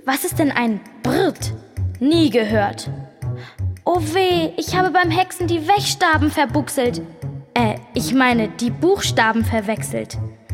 Was ist denn ein Brrt? Nie gehört. Oh weh, ich habe beim Hexen die Wechstaben verbuchselt. Ich meine, die Buchstaben verwechselt.